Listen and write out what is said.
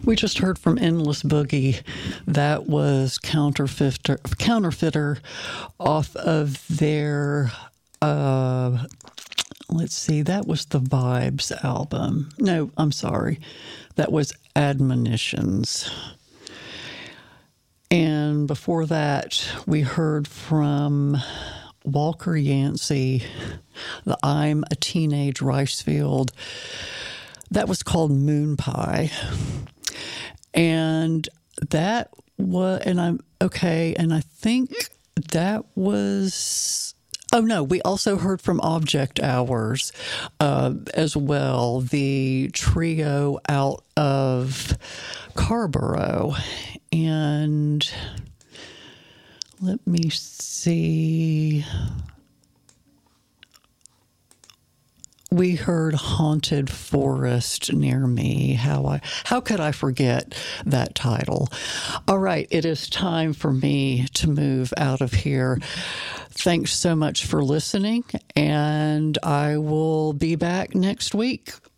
We just heard from Endless Boogie. That was Counterfeiter off of their, let's see, that was the Vibes album. No, I'm sorry. That was Admonitions. And before that, we heard from Walker Yancey, the I'm a Teenage Rice Field. That was called Moon Pie. And that was, and I'm okay, and I think that was, oh no, we also heard from Object Hours as well, the trio out of Carborough. And let me see. We heard Haunted Forest Near Me. How could I forget that title? All right, it is time for me to move out of here. Thanks so much for listening, and I will be back next week.